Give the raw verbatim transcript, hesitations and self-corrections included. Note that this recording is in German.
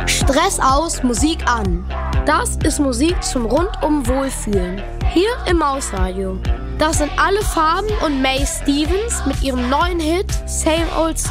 Stress aus, Musik an. Das ist Musik zum rundum Wohlfühlen. Hier im Mausradio. Das sind Alle Farben und May Stevens mit ihrem neuen Hit Same Old Song.